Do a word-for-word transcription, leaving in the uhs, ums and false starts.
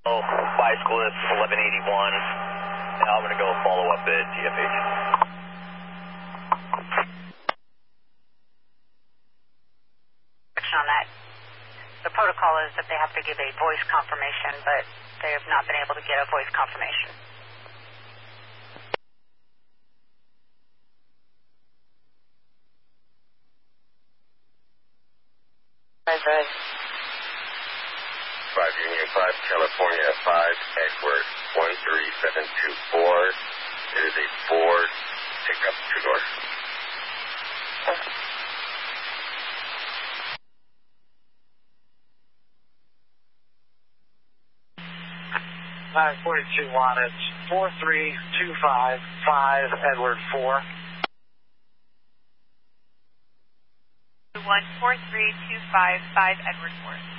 Oh, Bicyclist eleven eighty-one. Now I'm going to go follow up at T F H. On that, the protocol is that they have to give a voice confirmation, but they have not been able to get a voice confirmation. Right, right. five Union five, California five, Edward one three seven two four. It is a Ford pickup two-door. nine forty-two one, it's four three two five five, Edward four. one four three two five five, Edward four.